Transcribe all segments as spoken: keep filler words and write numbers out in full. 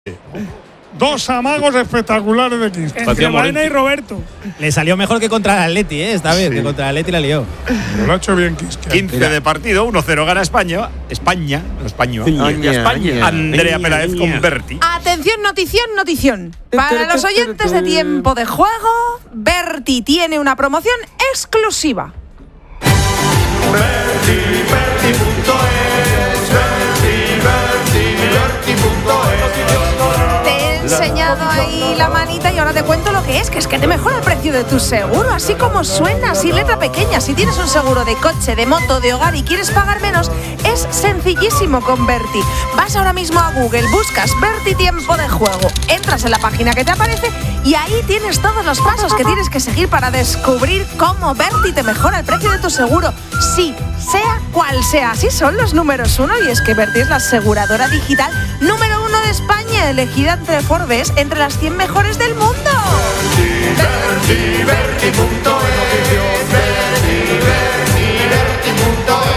Dos amagos espectaculares de Kinsky. Entre Baena y Roberto. Le salió mejor que contra el Atleti, ¿eh? Esta vez, sí. que contra el Atleti la lió. Lo ha hecho bien Kinsky. quince Mira. de partido, uno cero gana España. España, no España. España. España. Andrea Peláez con Berti. Atención, notición, notición. Para los oyentes de Tiempo de Juego, Berti tiene una promoción exclusiva. Berti, Berti punto es, Berti, Berti, Berti punto es. Te he enseñado ahí la manita y ahora te cuento lo que es, que es que te mejora el precio de tu seguro, así como suena, sin letra pequeña. Si tienes un seguro de coche, de moto, de hogar y quieres pagar menos, es sencillísimo con Berti. Vas ahora mismo a Google, buscas Berti Tiempo de Juego, entras en la página que te aparece y ahí tienes todos los pasos que tienes que seguir para descubrir cómo Berti te mejora el precio de tu seguro. Sí, sea cual sea, así son los números uno, y es que Berti es la aseguradora digital número uno de España, elegida entre Forbes entre las cien mejores del mundo. Berti, Berti, Berti punto es, Berti, Berti, Berti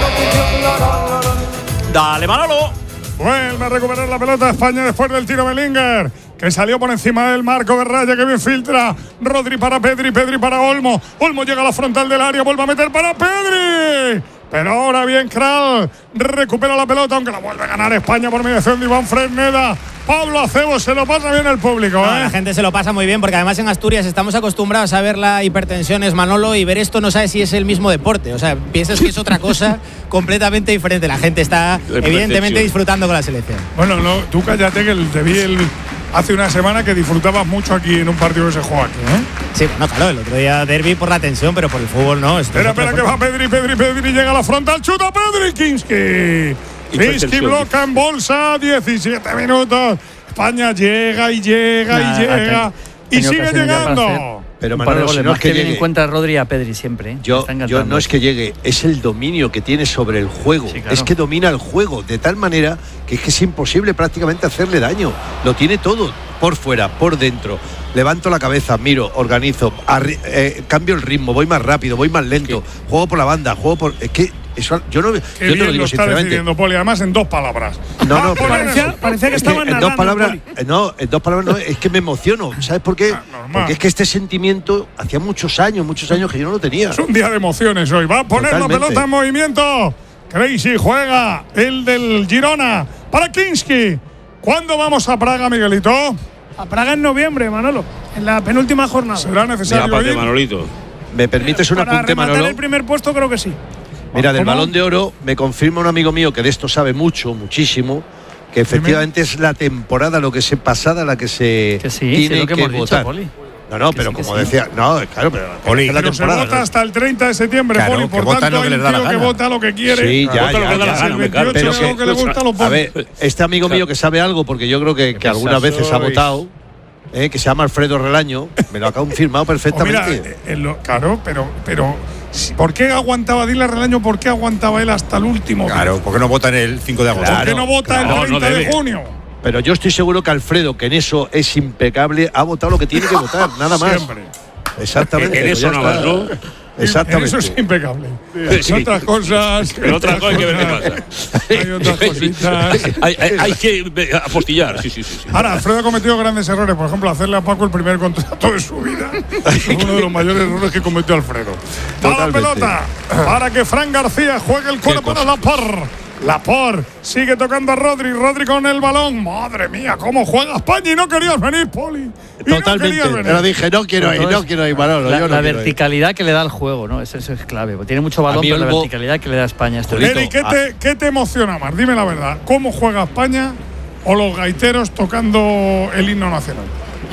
punto es. Dale, Manolo. Vuelve a recuperar la pelota España después del tiro Bellinger, que salió por encima del marco de raya, que bien filtra. Rodri para Pedri, Pedri para Olmo. Olmo llega a la frontal del área, vuelve a meter para Pedri. Pero ahora bien Kral recupera la pelota, aunque la vuelve a ganar España por mediación de Iván Fresneda. Pablo Acebo, se lo pasa bien el público, ¿eh? No, la gente se lo pasa muy bien, porque además en Asturias estamos acostumbrados a ver la hipertensión, es Manolo, y ver esto no sabes si es el mismo deporte. O sea, piensas que es otra cosa completamente diferente. La gente está evidentemente disfrutando con la selección. Bueno, no, tú cállate, que te vi el, hace una semana que disfrutabas mucho aquí en un partido que se juega aquí, ¿eh? Sí, bueno, claro, el otro día derbi por la tensión, pero por el fútbol no. Espera, espera, que va Pedri, Pedri, Pedri, llega a la frontal, chuta Pedri, Kinsky. Kinsky bloca en bolsa, diecisiete minutos. España llega y llega nah, y llega y sigue llegando. Pero Manolo, si no es que, que llegue en cuenta a Rodri y a Pedri siempre, ¿eh? Yo, yo no es que llegue, es el dominio que tiene sobre el juego. Sí, claro. Es que domina el juego de tal manera que es que es imposible prácticamente hacerle daño. Lo tiene todo, por fuera, por dentro. Levanto la cabeza, miro, organizo, arri- eh, cambio el ritmo, voy más rápido, voy más lento, sí. Juego por la banda, juego por… Es que eso, yo no, yo te lo digo lo está sinceramente. Poli, además en dos palabras. No, no, ah, parecía, parecía que estaban en dos palabras. Poli. No, en dos palabras no, es que me emociono. ¿Sabes por qué? Ah, porque es que este sentimiento hacía muchos años, muchos años que yo no lo tenía. Es un día de emociones hoy. Va a poner Totalmente. la pelota en movimiento. Crazy juega el del Girona para Kinsky. ¿Cuándo vamos a Praga, Miguelito? A Praga en noviembre, Manolo, en la penúltima jornada. ¿Será necesario Mira, ir? Manolito. ¿Me permites un Para apunte, Manolo? Para el primer puesto creo que sí. Mira, del Balón de Oro me confirma un amigo mío que de esto sabe mucho, muchísimo, que efectivamente es la temporada, lo que se pasada, la que se que sí, tiene sí, que, que hemos votar. dicho, Poli. No, no, pero que como sí. decía, no, claro, pero, Poli, es la pero temporada, se vota ¿no? hasta el treinta de septiembre, claro, Poli, por que votan tanto lo que hay les un da la tío que gana. vota lo que quiere. Sí, ya, vota ya, lo que ya, da la gana, pero pero que, lo que le gusta lo pone. A ver, este amigo mío que sabe algo, porque yo creo que, que algunas veces ha votado, eh, que se llama Alfredo Relaño, me lo ha confirmado perfectamente. Oh, mira, eh, lo, claro, pero, pero ¿por qué aguantaba, dile a Relaño, por qué aguantaba él hasta el último? Claro, ¿por qué no vota en el cinco de agosto? ¿Por qué no vota claro, el treinta no de junio? Pero yo estoy seguro que Alfredo, que en eso es impecable, ha votado lo que tiene que votar, nada más. Siempre. Exactamente. En eso nada más, ¿no? Exactamente. Eso es impecable. Sí. Otras cosas. Pero otra cosa hay que ver qué pasa. Hay otras cositas. hay, hay, hay que apostillar. Sí, sí, sí, sí. Ahora, Alfredo ha cometido grandes errores. Por ejemplo, hacerle a Paco el primer contrato de su vida. Es uno de los mayores errores que cometió Alfredo. A la pelota para que Fran García juegue el cuero para Laporte. Laporte sigue tocando a Rodri. Rodri con el balón. Madre mía, cómo juega España. Y no querías venir, Poli. Y Totalmente. No Te lo dije, no quiero ir, no quiero ir, Manolo. La, yo no la quiero verticalidad ir. que le da al juego, ¿no? Eso, eso es clave. Tiene mucho balón, pero la verticalidad que le da a España. Este Eri, ¿qué te, ¿qué te emociona más? Dime la verdad. ¿Cómo juega España o los gaiteros tocando el himno nacional?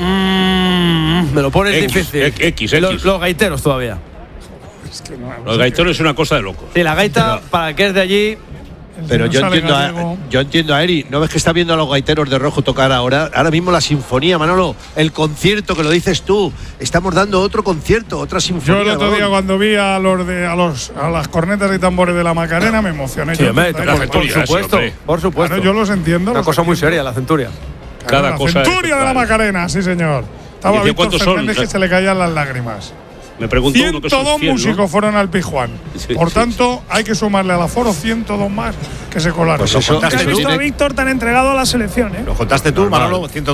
Mm, me lo pones X, difícil. X, X. Los, los gaiteros todavía. Es que no, los gaiteros es una cosa de loco. Sí, la gaita, pero, para el que es de allí. Pero yo entiendo, a, yo entiendo a Eri. ¿No ves que está viendo a los gaiteros de rojo tocar ahora? Ahora mismo la sinfonía, Manolo. El concierto, que lo dices tú. Estamos dando otro concierto, otra sinfonía. Yo el otro día cuando vi a los de a los a las cornetas y tambores de la Macarena me emocioné. Sí, yo, me, por, por, por supuesto, sí, por supuesto. Claro, yo los entiendo. Una los cosa entiendo. muy seria, la centuria. Claro, Cada la cosa centuria de la Macarena, sí señor. Estaba Víctor Fernández que se le caían las lágrimas. Me preguntó uno que son ciento dos cien, ¿no? músicos fueron al Pizjuán. Sí, Por sí, tanto, hay que sumarle al aforo ciento dos más que se colaron. Pues eso, Nunca he eso visto a tiene- Víctor tan entregado a la selección, ¿eh? Lo contaste tú, Manolo, ciento